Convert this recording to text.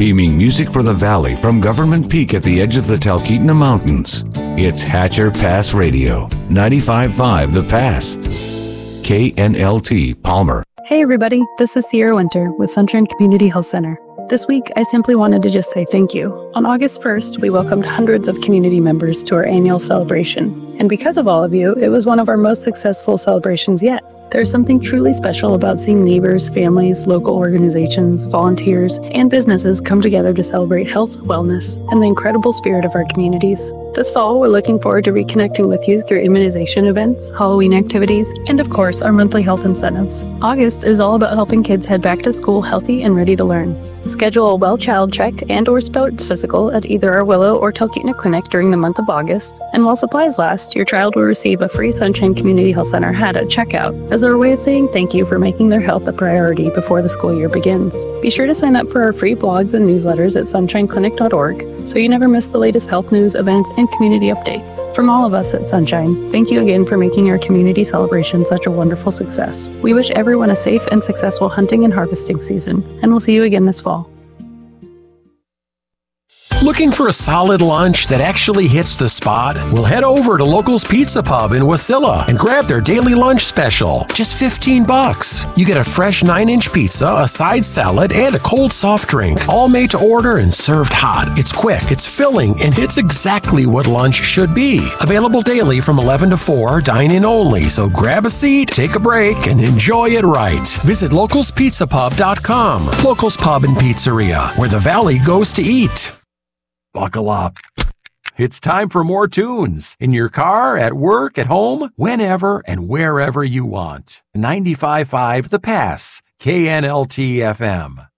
beaming music for the valley from Government Peak at the edge of the Talkeetna Mountains. It's Hatcher Pass Radio, 95.5 The Pass. KNLT Palmer. Hey everybody, this is Sierra Winter with Sunshine Community Health Center. This week, I simply wanted to just say thank you. On August 1st, we welcomed hundreds of community members to our annual celebration. And because of all of you, it was one of our most successful celebrations yet. There's something truly special about seeing neighbors, families, local organizations, volunteers, and businesses come together to celebrate health, wellness, and the incredible spirit of our communities. This fall, we're looking forward to reconnecting with you through immunization events, Halloween activities, and of course, our monthly health incentives. August is all about helping kids head back to school healthy and ready to learn. Schedule a well child check and or sports physical at either our Willow or Talkeetna clinic during the month of August. And while supplies last, your child will receive a free Sunshine Community Health Center hat at checkout as our way of saying thank you for making their health a priority before the school year begins. Be sure to sign up for our free blogs and newsletters at sunshineclinic.org so you never miss the latest health news, events, and community updates. From all of us at Sunshine, thank you again for making our community celebration such a wonderful success. We wish everyone a safe and successful hunting and harvesting season, and we'll see you again this fall. Looking for a solid lunch that actually hits the spot? Well, head over to Locals Pizza Pub in Wasilla and grab their daily lunch special. Just $15. You get a fresh 9-inch pizza, a side salad, and a cold soft drink, all made to order and served hot. It's quick, it's filling, and it's exactly what lunch should be. Available daily from 11 to 4, dine-in only, so grab a seat, take a break, and enjoy it right. Visit localspizzapub.com. Locals Pub and Pizzeria, where the Valley goes to eat. Buckle up. It's time for more tunes in your car, at work, at home, whenever and wherever you want. 95.5 The Pass, KNLT FM.